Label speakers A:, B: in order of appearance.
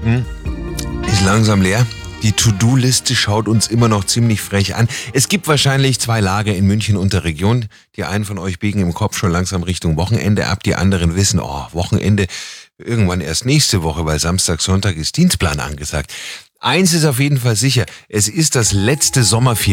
A: Ist langsam leer. Die To-Do-Liste schaut uns immer noch ziemlich frech an. Es gibt wahrscheinlich 2 Lager in München und der Region. Die einen von euch biegen im Kopf schon langsam Richtung Wochenende ab. Die anderen wissen, Wochenende irgendwann erst nächste Woche, weil Samstag, Sonntag ist Dienstplan angesagt. Eins ist auf jeden Fall sicher, es ist das letzte Sommerferien.